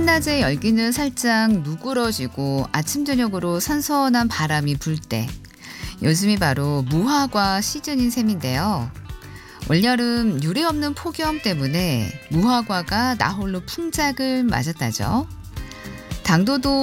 한낮에 열기는 살짝 누그러지고 아침 저녁으로 선선한 바람이 불 때, 요즘이 바로 무화과 시즌인 셈인데요. 올여름 유례없는 폭염 때문에 무화과가 나홀로 풍작을 맞았다죠. 당도도